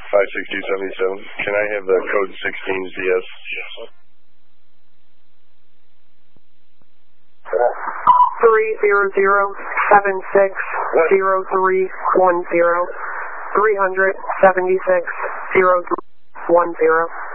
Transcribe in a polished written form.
56277. Can I have the code 16ZS? 300760310. 3760310.